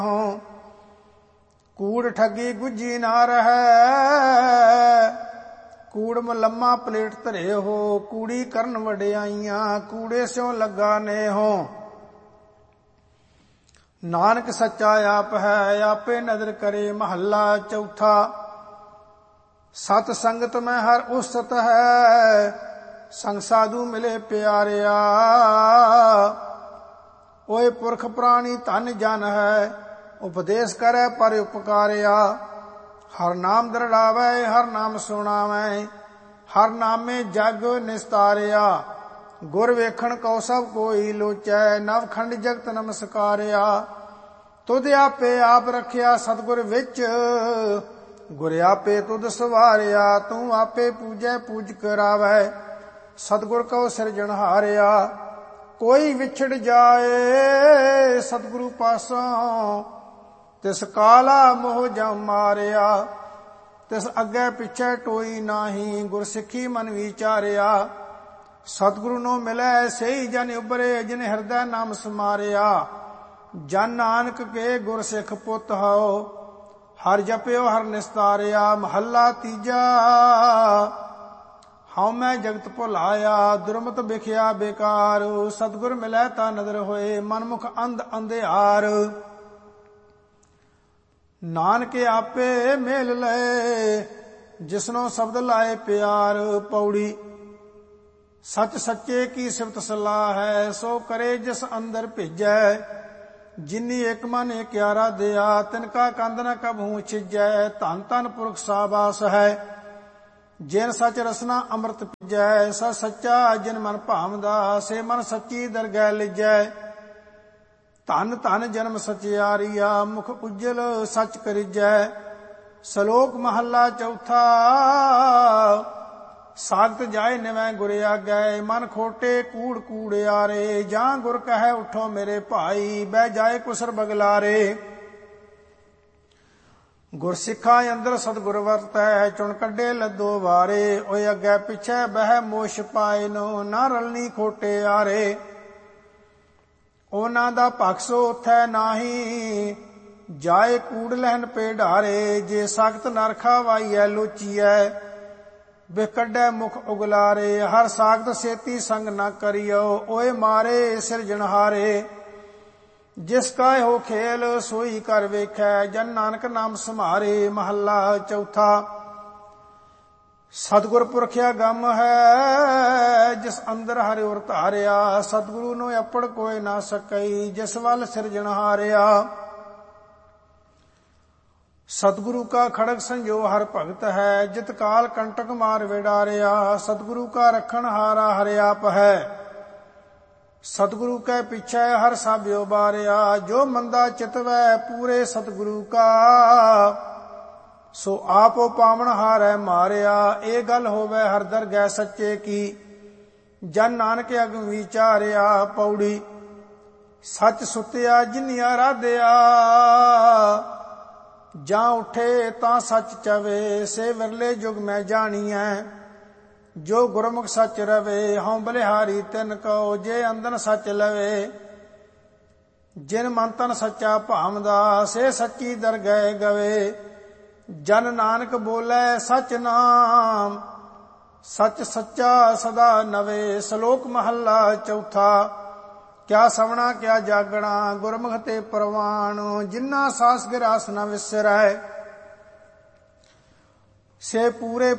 ਕੂੜ ਠੱਗੀ ਗੁੱਜੀ ਨਾ ਰਹੈ, ਕੂੜ ਮਲੰਮਾ ਪਲੇਟ ਧਰੇ ਹੋ, ਕੂੜੀ ਕਰਨ ਵਡਿਆਈਆਂ, ਕੂੜੇ ਸਿਉ ਲੱਗਾ ਨੇ ਹੋ। ਨਾਨਕ ਸੱਚਾ ਆਪ ਹੈ, ਆਪੇ ਨਦਰ ਕਰੇ। ਮਹੱਲਾ ਚੌਥਾ। ਸਤ ਸੰਗਤ ਮੈਂ ਹਰ ਉਸਤ ਹੈ, ਸੰਗ ਸਾਧੂ ਮਿਲੇ ਪਿਆਰਿਆ। ਓਏ ਪੁਰਖ ਪ੍ਰਾਣੀ ਧਨ ਜਨ ਹੈ, ਉਪਦੇਸ਼ ਕਰੈ ਪਰ ਉਪਕਾਰਿਆ। ਹਰ ਨਾਮ ਦਰੜਾਵੈ, ਹਰ ਨਾਮ ਸੁਣਾਵੈ, ਹਰ ਨਾਮੇ ਜਗ ਨਿਸਤਾਰਿਆ। ਗੁਰ ਵੇਖਣ ਕਉ ਸਭ ਕੋਈ ਲੋਚੈ, ਨਵਖੰਡ ਜਗਤ ਨਮਸਕਾਰਿਆ। ਤੁਧ ਆਪੇ ਆਪ ਰਖਿਆ ਸਤਿਗੁਰ ਵਿੱਚ, ਗੁਰ ਆਪੇ ਤੁਧ ਸਵਾਰਿਆ। ਤੂੰ ਆਪੇ ਪੂਜੈ ਪੂਜ ਕਰਾਵੈ, ਸਤਿਗੁਰ ਕਉ ਸਿਰਜਣਹਾਰਿਆ। ਕੋਈ ਵਿਛੜ ਜਾਏ ਸਤਿਗੁਰੂ ਪਾਸੋਂ, ਤਿਸ ਕਾਲਾ ਮੋਹ ਜਮ ਮਾਰਿਆ। ਤਿਸ ਅੱਗੇ ਪਿੱਛੇ ਟੋਈ ਨਾਹੀ, ਗੁਰ ਸਿੱਖੀ ਮਨ ਵਿਚਾਰਿਆ। ਸਤਿਗੁਰੂ ਨੂੰ ਮਿਲੈ ਸਹੀ ਜਨ ਉਬਰੇ, ਜਿਨ ਹਿਰਦੈ ਨਾਮ ਸਮਾਰਿਆ। ਜਨ ਨਾਨਕ ਕੇ ਗੁਰ ਸਿੱਖ ਪੁੱਤ ਹਉ, ਹਰ ਜਪਿਓ ਹਰ ਨਿਸਤਾਰਿਆ। ਮਹੱਲਾ ਤੀਜਾ। ਹਉ ਮੈਂ ਜਗਤ ਭੁਲਾਇਆ, ਦੁਰਮਤ ਬਿਖਿਆ ਬੇਕਾਰ। ਸਤਿਗੁਰ ਮਿਲੈ ਤਾਂ ਨਦਰ ਹੋਏ, ਮਨਮੁਖ ਅੰਧ ਅੰਧਿਆਰ। ਨਾਨਕ ਆਪੇ ਮੇਲ ਲਏ, ਜਿਸਨੋ ਸ਼ਬਦ ਲਾਏ ਪਿਆਰ। ਪੌੜੀ। ਸੱਚ ਸੱਚੇ ਕੀ ਸਿਫਤ ਸਲਾਹ ਹੈ, ਸੋ ਕਰੇ ਜਿਸ ਅੰਦਰ ਭੇਜੈ। ਜਿਨੀ ਇੱਕ ਮਨ ਇਕਿਆਰਾ ਦਿਆ, ਤਿਨਕਾ ਕੰਦ ਨ ਕਬਹੂ ਛਿਜੈ। ਧਨ ਧਨ ਪੁਰਖ ਸਾਬਾਸ ਹੈ, ਜਿਨ ਸਚ ਰਸਨਾ ਅੰਮ੍ਰਿਤ ਪੀਜੈ। ਸ ਸੱਚਾ ਜਿਨ ਮਨ ਭਾਵਦਾ, ਸੇ ਮਨ ਸੱਚੀ ਦਰਗਹਿ ਲਿਜੈ। ਧਨ ਧਨ ਜਨਮ ਸਚਿਆਰੀਆ, ਮੁਖ ਉਜਲ ਸਚ ਕਰਿਜੈ। ਸ਼ਲੋਕ ਮਹੱਲਾ ਚੌਥਾ। ਸਾਗਤ ਜਾਏ ਨਿਵੈ ਗੁਰ ਆਗੈ, ਮਨ ਖੋਟੇ ਕੂੜ ਕੂੜਿਆਰੇ। ਜਾਂ ਗੁਰ ਕਹੈ ਉਠੋ ਮੇਰੇ ਭਾਈ, ਬਹਿ ਜਾਏ ਕੁਸਰ ਬਗਲਾਰੇ। ਗੁਰ ਸਿੱਖਾ ਅੰਦਰ ਸਤਿਗੁਰ ਵਰਤੈ, ਚੁਣ ਕੱਢੇ ਲੱਦੋ ਵਾਰੇ। ਓਏ ਅੱਗੇ ਪਿਛੈ ਬਹਿ ਮੋਸ਼ ਪਾਏ ਨੋ, ਨਾ ਰਲਣੀ ਖੋਟੇ ਆਰੇ। ਉਹਨਾਂ ਦਾ ਪਖਸੋ ਉਥੈ ਨਾਹੀ, ਜਾਏ ਕੂੜ ਲਹਿਨ ਪੇ ਢਾਰੇ। ਜੇ ਸਖਤ ਨਰਖਾ ਵਾਈਐ ਲੋਚੀਐ, ਬਿਖ ਕੱਢੈ ਮੁਖ ਉਗਲਾਰੇ। ਹਰ ਸਾਖਤ ਸੇਤੀ ਸੰਗ ਨਾ ਕਰਿਓ, ਓਏ ਮਾਰੇ ਸਿਰਜਣਹਾਰੇ। ਜਿਸ ਕਾ ਇਹੋ ਖੇਲ ਸੋਈ ਕਰ ਵੇਖੈ, ਜਨ ਨਾਨਕ ਨਾਮ ਸਮਾਰੇ। ਮਹੱਲਾ ਚੌਥਾ। ਸਤਿਗੁਰ ਪੁਰਖਿਆ ਗਮ ਹੈ, ਜਿਸ ਅੰਦਰ ਹਰਿ ਉਰ ਧਾਰਿਆ। ਸਤਿਗੁਰੂ ਨੂੰ ਅਪੜ ਕੋਈ ਨਾ ਸਕਈ, ਜਿਸ ਵੱਲ ਸਿਰਜਣਹਾਰਿਆ। ਸਤਿਗੁਰੂ ਕਾ ਖੜਗ ਸੰਜੋ ਹਰ ਭਗਤ ਹੈ, ਜਿਤ ਕਾਲ ਕੰਟਕ ਮਾਰ ਵਿਡਾਰਿਆ। ਸਤਿਗੁਰੂ ਕਾ ਰਖਣ ਹਾਰਾ ਹਰਿ ਆਪ ਹੈ, ਸਤਿਗੁਰੂ ਕੈ ਪਿਛੈ ਹਰ ਸਾਭਿਓ ਬਾਰਿਆ। ਜੋ ਮੰਦਾ ਚਿਤਵੈ ਪੂਰੇ ਸਤਿਗੁਰੂ ਕਾ, ਸੋ ਆਪੋ ਪਾਵਨ ਹਾਰੈ ਮਾਰਿਆ। ਇਹ ਗੱਲ ਹੋਵੇ ਹਰ ਦਰਗਹਿ ਸੱਚੇ ਕੀ, ਜਨ ਨਾਨਕ ਅਗਮ ਵਿਚਾਰਿਆ। ਪੌੜੀ। ਸੱਚ ਸੁਤਿਆ ਜਿਨੀ ਆਰਾਧਿਆ, ਜਾਂ ਉਠੇ ਤਾਂ ਸੱਚ ਚਵੇ। ਸੇ ਵਿਰਲੇ ਜੁਗ ਮੈਂ ਜਾਣੀਐ, ਜੋ ਗੁਰਮੁਖ ਸੱਚ ਰਵੇ। ਹਉ ਬਲਿਹਾਰੀ ਤਿਨ ਕਉ, ਜੇ ਅੰਦਨ ਸੱਚ ਲਵੇ। ਜਿਨ ਮਨ ਤਨ ਸੱਚਾ ਭਾਵਦਾ, ਸੇ ਸੱਚੀ ਦਰਗਹਿ ਗਵੇ। ਜਨ ਨਾਨਕ ਬੋਲੇ ਸਚ ਨਾਮ, ਸਚ ਸੱਚਾ ਸਦਾ ਨਵੇ। ਸ਼ਲੋਕ ਮਹੱਲਾ ਚੌਥਾ। ਕਿਆ ਸਵਣਾ ਕਿਆ ਜਾਗਣਾ, ਗੁਰਮੁਖ ਤੇ ਪ੍ਰਵਾਨ। ਜਿਨ੍ਹਾਂ ਸਾਸ ਗਿਰਾਸ ਨ ਵਿਸਰੈ, ਸੇ ਪੂਰੇ